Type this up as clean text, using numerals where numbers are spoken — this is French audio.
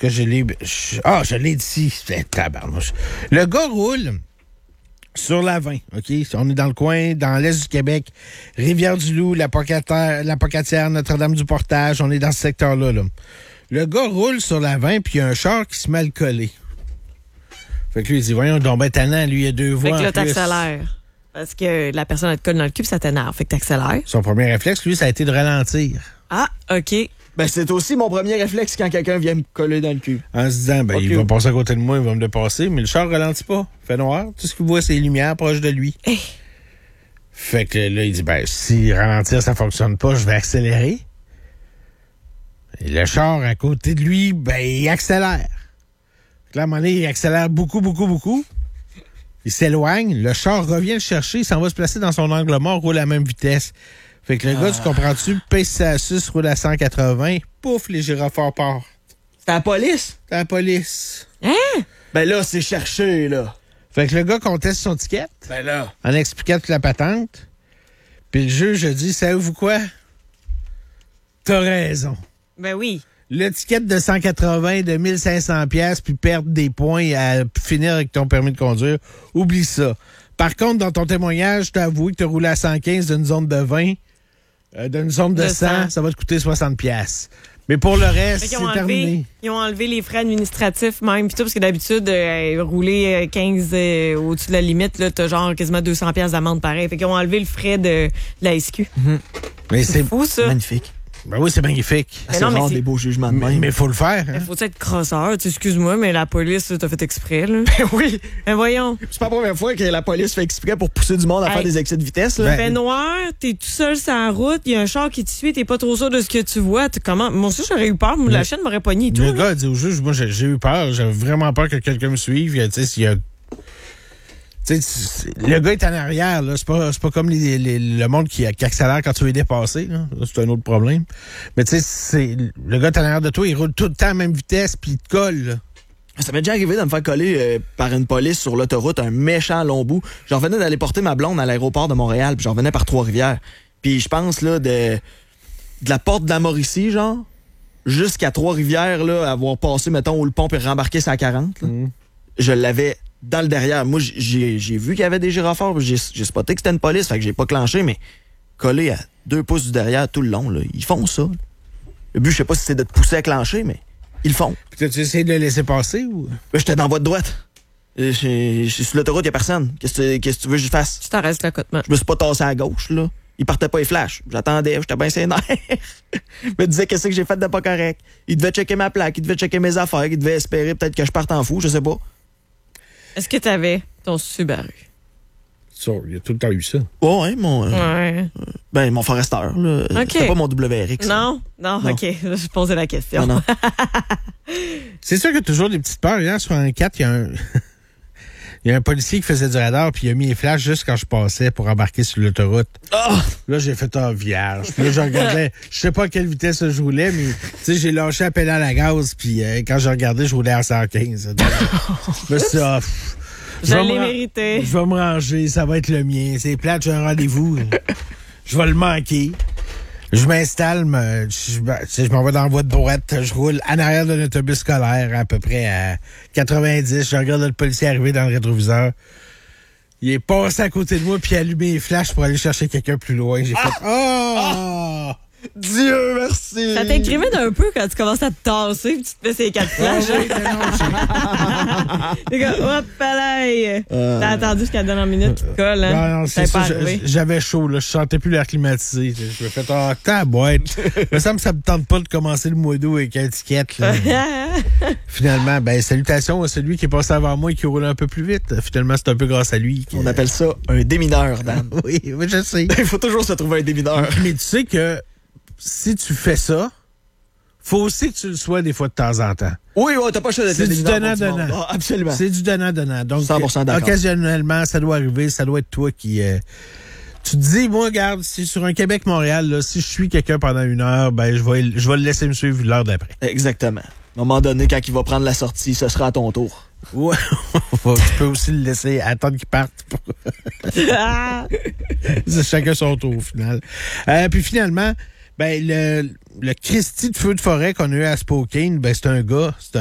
que je l'ai... je l'ai dit. Tabarnouche. Le gars roule sur la 20, OK? On est dans le coin, dans l'est du Québec, Rivière-du-Loup, la Pocatière, Notre-Dame-du-Portage. On est dans ce secteur-là. Là. Le gars roule sur la 20, puis il y a un char qui se met à le coller. Fait que lui, il dit, voyons, donc ben tannant, lui, il y a deux voies. Fait que là, en plus. t'accélères. Parce que la personne a te colle dans le cul, puis ça t'énerve. Fait que t'accélères. Son premier réflexe, lui, ça a été de ralentir. Ah, OK. Ben, c'est aussi mon premier réflexe quand quelqu'un vient me coller dans le cul. En se disant, ben, il va passer à côté de moi, il va me dépasser, mais le char ralentit pas. Il fait noir. Tout ce qu'il voit, c'est les lumières proches de lui. Hey. Fait que là, il dit, ben, si ralentir, ça fonctionne pas, je vais accélérer. Et le char à côté de lui, ben, il accélère. Fait que là, à un moment donné, il accélère beaucoup. Il s'éloigne, le char revient le chercher, il s'en va se placer dans son angle mort, roule à la même vitesse. Fait que le gars, tu comprends-tu, pèse sa suce, roule à 180, pouf, les gyrophares partent. C'est la police? C'est la police. Hein? Ben là, c'est cherché, là. Fait que le gars conteste son ticket. Ben là. En expliquant toute la patente. Puis le juge a dit, savez-vous quoi? T'as raison. Ben oui. Le ticket de 180, de 1500 pièces puis perdre des points à finir avec ton permis de conduire, oublie ça. Par contre, dans ton témoignage, t'as avoué que t'as roulé à 115 d'une zone de 20, d'une zone de 100, ça va te coûter 60 pièces. Mais pour le reste, c'est terminé. Ils ont enlevé les frais administratifs même, pis tout, parce que d'habitude, rouler 15 au-dessus de la limite, là, t'as genre quasiment 200 pièces d'amende pareil. Fait qu'ils ont enlevé le frais de la SQ. Mais c'est fou, ça. Magnifique. Ben oui, c'est magnifique. C'est rare des beaux jugements de même. Mais faut le faire. Hein? Faut être crosseur. Excuse-moi, mais la police, t'as fait exprès, là. Ben oui. Ben voyons. C'est pas la première fois que la police fait exprès pour pousser du monde à faire des excès de vitesse, là. Il fait noir, t'es tout seul sur la route, il y a un char qui te suit, t'es pas trop sûr de ce que tu vois. Comment? Moi aussi, j'aurais eu peur. La chaîne m'aurait pogné et tout. Le gars a dit au juge, moi, j'ai eu peur. J'avais vraiment peur que quelqu'un me suive. Tu sais, s'il y a... le gars est en arrière, là. C'est pas comme le monde qui accélère quand tu veux dépasser, là. C'est un autre problème. Mais tu sais, le gars est en arrière de toi, il roule tout le temps à la même vitesse, puis il te colle, là. Ça m'est déjà arrivé de me faire coller par une police sur l'autoroute, un méchant long bout. J'en venais d'aller porter ma blonde à l'aéroport de Montréal, puis j'en venais par Trois-Rivières. Puis je pense, là, de la porte de la Mauricie, genre, jusqu'à Trois-Rivières, là, avoir passé, mettons, où le pont puis rembarquer sa 40, là, je l'avais dans le derrière. Moi, j'ai vu qu'il y avait des gyrophares, j'ai spoté que c'était une police, fait que j'ai pas clenché, mais collé à 2 pouces du derrière tout le long, là, ils font ça. Le but, je sais pas si c'est de te pousser à clencher, mais ils le font. Puis tu essayé de le laisser passer ou? Ben, j'étais dans la voie de droite. Je suis sur l'autoroute, il y a personne. Qu'est-ce que tu veux que je fasse? Tu t'en restes là, cotement. Je me suis pas tassé à gauche, là. Il partait pas les flashs. J'attendais, j'étais bien sénère. Je me disais qu'est-ce que j'ai fait de pas correct. Il devait checker ma plaque, il devait checker mes affaires, il devait espérer peut-être que je parte en fou, je sais pas. Est-ce que t'avais ton Subaru? Ça, il y a tout le temps eu ça. Oh, ouais, mon... Ouais. mon Forester, là. OK. C'était pas mon WRX. Non, OK. Je posais la question. Non. C'est sûr qu'il y a toujours des petites peurs. Hier, sur un 4, il y a un policier qui faisait du radar puis il a mis les flashs juste quand je passais pour embarquer sur l'autoroute. Oh! Là, j'ai fait un vierge. Puis là, je regardais, je sais pas à quelle vitesse je roulais, mais tu sais, j'ai lâché la pédale à gaz puis quand je regardais, je roulais à 115. Donc, mais ça, je l'ai mérité. Je vais me ranger, ça va être le mien. C'est plate, j'ai un rendez-vous. Je vais le manquer. Je m'installe, je m'en vais dans la voie de droite, je roule en arrière d'un autobus scolaire à peu près à 90. Je regarde le policier arriver dans le rétroviseur. Il est passé à côté de moi puis il a allumé les flashs pour aller chercher quelqu'un plus loin. J'ai fait « Oh! » Dieu merci! Ça t'incrimine un peu quand tu commences à te tasser puis tu te mets ces 4 flashs. T'es comme, hop, là! T'as attendu jusqu'à la dernière minute qu'il te colle, hein? Non, c'est ça. J'avais chaud, là. Je sentais plus l'air climatisé. Je me fais ta boîte. Ça me tente pas de commencer le mois d'août avec une étiquette, là. Finalement, salutations à celui qui est passé avant moi et qui roule un peu plus vite. Finalement, c'est un peu grâce à lui. On appelle ça un démineur, Dan. Oui, je sais. Il faut toujours se trouver un démineur. Mais tu sais que si tu fais ça, faut aussi que tu le sois des fois de temps en temps. Oui, t'as pas le choix d'être c'est du donnant-donnant. Oh, absolument. C'est du donnant-donnant. Donc, 100% d'accord. Occasionnellement, ça doit arriver, ça doit être toi qui... tu te dis, moi, regarde, si sur un Québec-Montréal, là, si je suis quelqu'un pendant 1 heure, je vais le laisser me suivre l'heure d'après. Exactement. À un moment donné, quand il va prendre la sortie, ce sera à ton tour. Ouais. Tu peux aussi le laisser attendre qu'il parte. C'est chacun son tour, au final. Puis finalement, le Christy de feu de forêt qu'on a eu à Spokane, c'est un gars,